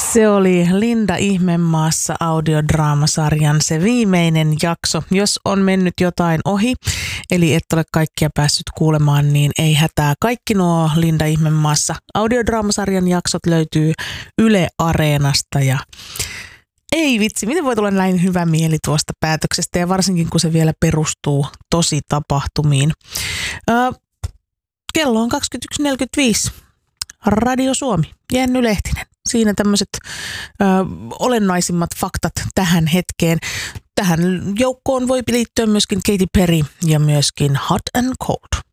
Se oli Linda Ihmemaassa audiodraamasarjan se viimeinen jakso. Jos on mennyt jotain ohi, eli et ole kaikkia päässyt kuulemaan, niin ei hätää. Kaikki nuo Linda Ihmemaassa audiodraamasarjan jaksot löytyy Yle Areenasta ja ei vitsi, miten voi tulla näin hyvä mieli tuosta päätöksestä ja varsinkin kun se vielä perustuu tosi tapahtumiin. Kello on 21.45. Radio Suomi, Jenny Lehtinen. Siinä tämmöiset olennaisimmat faktat tähän hetkeen. Tähän joukkoon voi liittyä myöskin Katy Perry ja myöskin Hot and Cold.